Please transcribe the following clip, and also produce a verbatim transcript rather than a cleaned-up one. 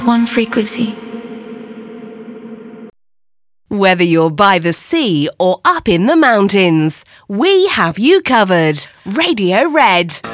One frequency. Whether you're by the sea or up in the mountains, we have you covered. Radio Red.